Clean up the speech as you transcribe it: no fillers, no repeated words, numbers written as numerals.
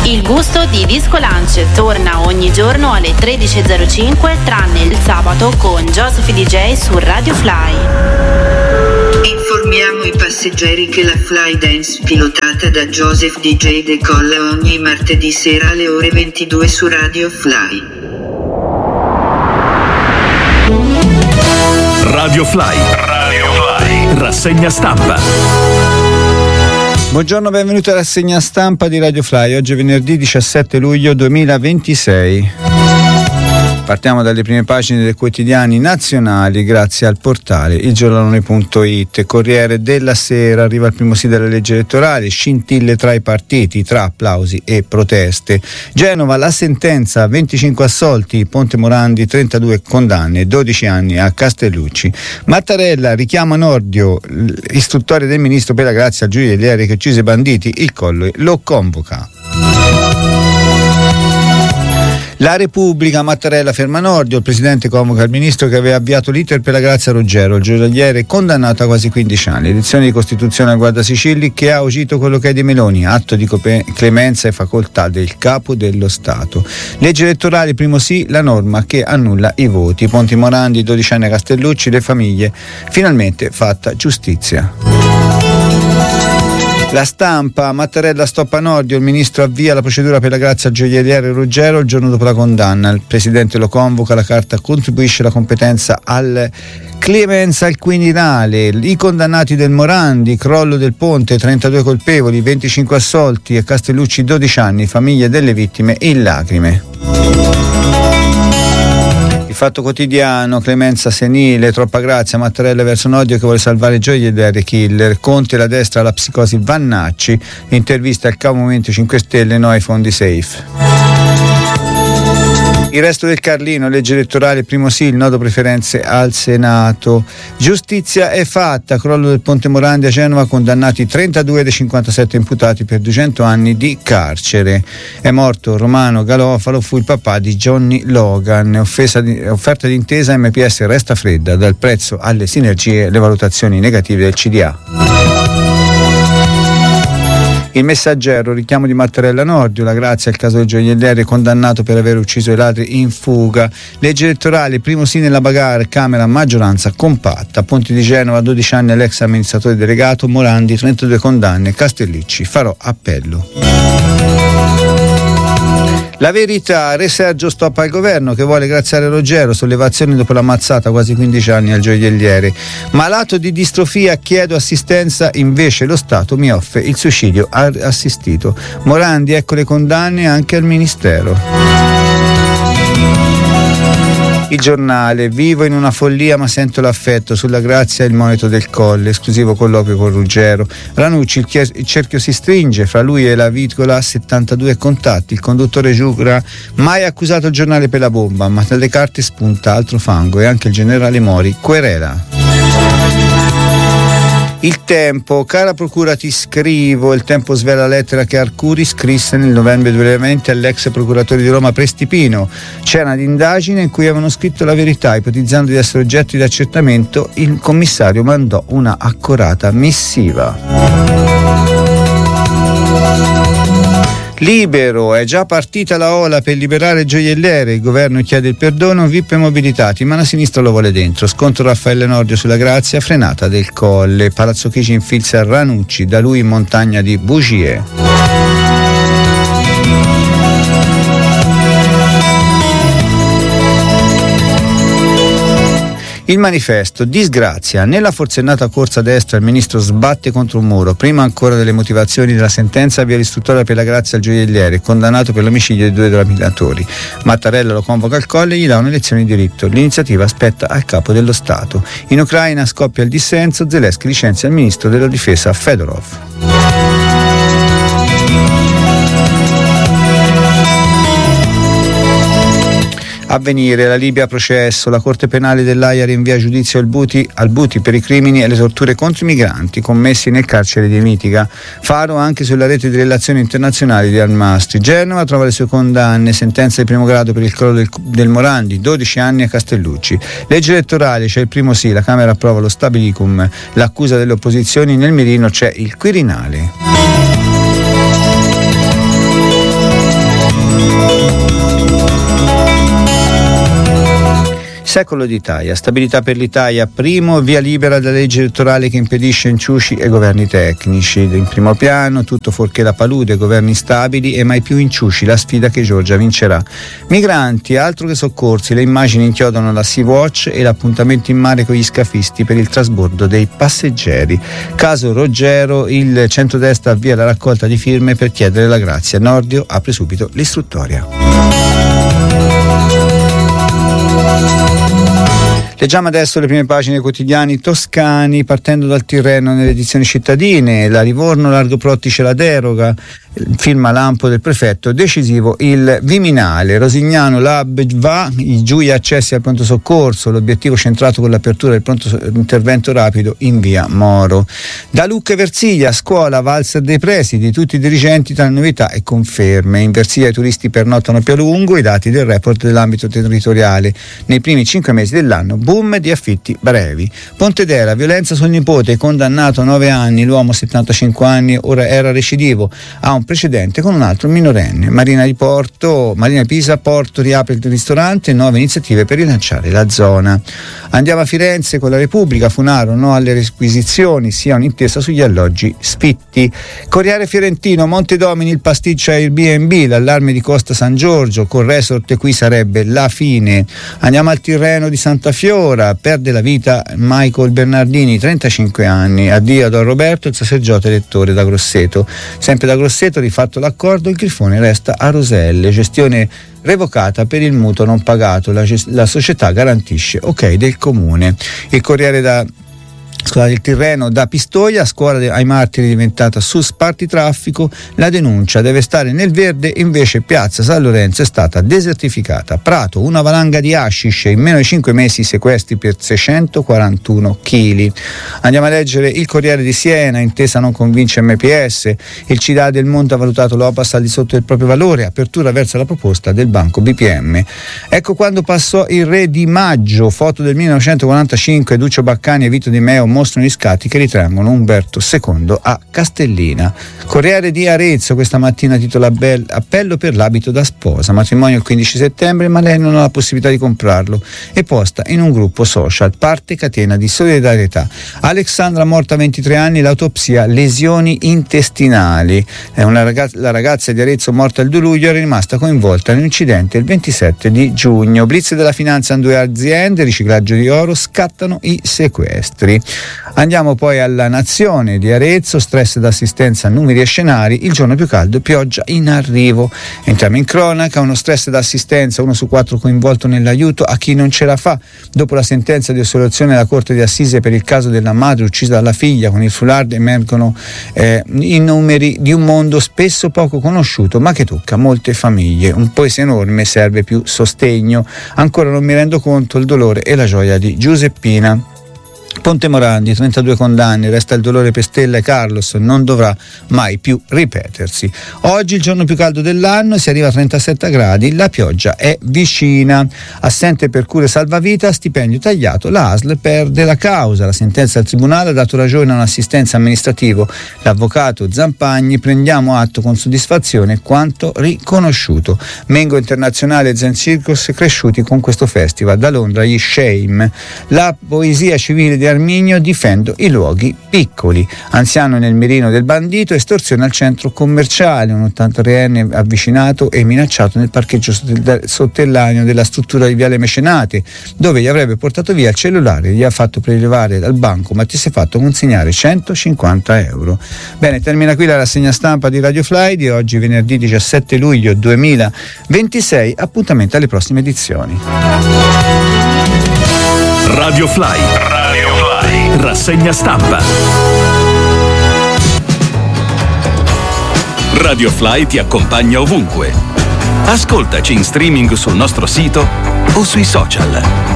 Il gusto di Disco Lunch torna ogni giorno alle 13.05 tranne il sabato con Joseph DJ su Radio Fly. Informiamo i passeggeri che la Fly Dance pilotata da Joseph DJ decolla ogni martedì sera alle ore 22 su Radio Fly. Radio Fly. Rassegna stampa. Buongiorno, benvenuti alla rassegna stampa di Radio Fly. Oggi è venerdì 17 luglio 2026. Partiamo dalle prime pagine dei quotidiani nazionali grazie al portale ilgiornalone.it. Corriere della Sera, arriva il primo sì della legge elettorale, scintille tra i partiti, tra applausi e proteste. Genova, la sentenza, 25 assolti, Ponte Morandi 32 condanne, 12 anni a Castellucci. Mattarella richiama Nordio, istruttore del ministro per la grazia al giudice degli aerei che uccise i banditi, il Colle lo convoca. La Repubblica, Mattarella ferma Nordio, il presidente convoca il ministro che aveva avviato l'iter per la grazia Ruggero, il giornaliere condannato a quasi 15 anni. Edizione di Costituzione al Guardasicilli che ha agito quello che è di Meloni, atto di clemenza e facoltà del capo dello Stato. Legge elettorale, primo sì, la norma che annulla i voti. Ponti Morandi, 12 anni a Castellucci, le famiglie, finalmente fatta giustizia. La Stampa, Mattarella stoppa Nordio, il ministro avvia la procedura per la grazia al gioielliere Ruggero il giorno dopo la condanna, il presidente lo convoca, la carta contribuisce alla competenza al clemenza al Quirinale, i condannati del Morandi, crollo del ponte, 32 colpevoli, 25 assolti e Castellucci 12 anni, famiglie delle vittime in lacrime. Fatto Quotidiano, clemenza senile, troppa grazia, Mattarella verso Nordio che vuole salvare il gioielliere killer, Conte la destra alla psicosi Vannacci, intervista al capo Movimento 5 Stelle, no ai fondi safe. Il resto del Carlino, legge elettorale, primo sì, il nodo preferenze al Senato. Giustizia è fatta, crollo del Ponte Morandi a Genova, condannati 32 dei 57 imputati per 200 anni di carcere. È morto Romano Galofalo, fu il papà di Johnny Logan. Offerta di intesa, MPS resta fredda, dal prezzo alle sinergie, le valutazioni negative del CDA. Il Messaggero, richiamo di Mattarella Nordio, la grazia al caso del gioielliere condannato per aver ucciso i ladri in fuga. Legge elettorale, primo sì nella bagarre, Camera maggioranza compatta. Ponti di Genova, 12 anni all'ex amministratore delegato, Morandi 32 condanne, Castellucci farò appello. La Verità, Re Sergio stoppa il governo che vuole graziare Ruggero, sollevazioni dopo la mazzata quasi 15 anni al gioielliere. Malato di distrofia, chiedo assistenza, invece lo Stato mi offre il suicidio assistito. Morandi, ecco le condanne anche al Ministero. Il Giornale, vivo in una follia ma sento l'affetto, sulla grazia il monito del Colle, esclusivo colloquio con Ruggero. Ranucci, il cerchio si stringe, fra lui e la Vitcola 72 contatti, il conduttore giura mai accusato il giornale per la bomba, ma dalle carte spunta altro fango e anche il generale Mori querela. Il Tempo, cara procura ti scrivo, il Tempo svela la lettera che Arcuri scrisse nel novembre 2020 all'ex procuratore di Roma Prestipino. C'era un'indagine in cui avevano scritto la verità, ipotizzando di essere oggetto di accertamento, il commissario mandò una accorata missiva. Libero, è già partita la ola per liberare il gioielliere, il governo chiede il perdono, VIP mobilitati, ma la sinistra lo vuole dentro. Scontro Raffaele Nordio sulla grazia, frenata del Colle. Palazzo Chigi infilza Ranucci, da lui in montagna di bugie. Il Manifesto, disgrazia, nella forsennata corsa a destra il ministro sbatte contro un muro, prima ancora delle motivazioni della sentenza via l'istruttore per la grazia al gioielliere, condannato per l'omicidio di 2 rapinatori. Mattarella lo convoca al Colle e gli dà una lezione di diritto, l'iniziativa spetta al capo dello Stato. In Ucraina scoppia il dissenso, Zelensky licenzia il ministro della difesa Fedorov. Avvenire, la Libia processo, la Corte Penale dell'Aia rinvia a giudizio al Buti per i crimini e le torture contro i migranti commessi nel carcere di Mitica. Faro anche sulla rete di relazioni internazionali di Almastri. Genova trova le sue condanne, sentenza di primo grado per il crollo del Morandi, 12 anni a Castellucci. Legge elettorale, c'è il primo sì, la Camera approva lo stabilicum, l'accusa delle opposizioni, nel mirino c'è il Quirinale. secolo d'Italia, stabilità per l'Italia, primo, via libera dalla legge elettorale che impedisce inciuci e governi tecnici. In primo piano, tutto fuorché la palude, governi stabili e mai più inciuci, la sfida che Giorgia vincerà. Migranti, altro che soccorsi, le immagini inchiodano la Sea-Watch e l'appuntamento in mare con gli scafisti per il trasbordo dei passeggeri. Caso Roggero, il centrodestra avvia la raccolta di firme per chiedere la grazia. Nordio apre subito l'istruttoria. Leggiamo adesso le prime pagine dei quotidiani toscani, partendo dal Tirreno nelle edizioni cittadine. La Livorno, Largo Prottice la deroga, firma lampo del prefetto, decisivo il Viminale. Rosignano, Lab va, giù gli accessi al pronto soccorso, l'obiettivo centrato con l'apertura del pronto intervento rapido in via Moro. Da Lucca e Versiglia, scuola, valzer dei presidi, tutti i dirigenti tra novità e conferme. In Versiglia i turisti pernottano più a lungo, i dati del report dell'ambito territoriale. Nei primi 5 mesi dell'anno, boom di affitti brevi. Pontedera, violenza sul nipote, condannato a 9 anni, l'uomo 75 anni, ora era recidivo, ha un precedente con un altro minorenne. Marina di Pisa, Porto riapre il ristorante, nuove iniziative per rilanciare la zona. Andiamo a Firenze con la Repubblica, Funaro, no alle requisizioni, sia un'intesa sugli alloggi sfitti. Corriere Fiorentino, Montedomini, il pasticcio Airbnb, l'allarme di Costa San Giorgio, col resort qui sarebbe la fine. Andiamo al Tirreno di Santa Fiora, perde la vita Michael Bernardini, 35 anni, addio a Don Roberto, il sacerdote elettore da Grosseto. Sempre da Grosseto, rifatto l'accordo, il Grifone resta a Roselle, gestione revocata per il mutuo non pagato, la società garantisce ok del comune. Il Tirreno, da Pistoia, scuola ai martiri diventata su spartitraffico, la denuncia deve stare nel verde, invece piazza San Lorenzo è stata desertificata. Prato, una valanga di hashish, in meno di 5 mesi sequestri per 641 kg. Andiamo a leggere il Corriere di Siena, intesa non convince MPS, il CDA del Monte ha valutato l'OPAS al di sotto del proprio valore, apertura verso la proposta del banco BPM. Ecco quando passò il re di maggio, foto del 1945, Duccio Baccani e Vito Di Meo mostrano gli scatti che ritraggono Umberto II a Castellina. Corriere di Arezzo questa mattina titola appello per l'abito da sposa, matrimonio il 15 settembre ma lei non ha la possibilità di comprarlo, e posta in un gruppo social, parte catena di solidarietà. Alexandra morta a 23 anni, l'autopsia lesioni intestinali. La ragazza di Arezzo morta il 2 luglio era rimasta coinvolta in un incidente il 27 di giugno. Blitz della finanza in 2 aziende, riciclaggio di oro, scattano i sequestri. Andiamo poi alla Nazione di Arezzo, stress d'assistenza, numeri e scenari, il giorno più caldo, pioggia in arrivo. Entriamo in cronaca, uno stress d'assistenza, 1 su 4 coinvolto nell'aiuto a chi non ce la fa. Dopo la sentenza di assoluzione della Corte di Assise per il caso della madre uccisa dalla figlia con il foulard, emergono i numeri di un mondo spesso poco conosciuto ma che tocca molte famiglie. Un paese enorme, serve più sostegno. Ancora non mi rendo conto il dolore e la gioia di Giuseppina. Ponte Morandi, 32 condanne, resta il dolore per Stella e Carlos, non dovrà mai più ripetersi. Oggi il giorno più caldo dell'anno, si arriva a 37 gradi, la pioggia è vicina. Assente per cure salvavita, stipendio tagliato, la ASL perde la causa. La sentenza del tribunale ha dato ragione a un assistente amministrativo, l'avvocato Zampagni, prendiamo atto con soddisfazione quanto riconosciuto. Mengo Internazionale e Zen Circus cresciuti con questo festival. Da Londra gli Shame. La poesia civile di Arminio, difendo i luoghi piccoli. Anziano nel mirino del bandito, estorsione al centro commerciale, un 83enne avvicinato e minacciato nel parcheggio sotterraneo della struttura di Viale Mecenate, dove gli avrebbe portato via il cellulare, gli ha fatto prelevare dal banco ma ti si è fatto consegnare 150 euro. Bene, termina qui la rassegna stampa di Radio Fly di oggi, venerdì 17 luglio 2026. Appuntamento alle prossime edizioni. Radio Fly. Rassegna stampa. Radio Fly ti accompagna ovunque. Ascoltaci in streaming sul nostro sito o sui social.